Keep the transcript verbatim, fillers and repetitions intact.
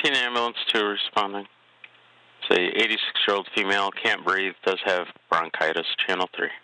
thirteen ambulance two responding. It's a eighty-six-year-old female, can't breathe, does have bronchitis, channel three.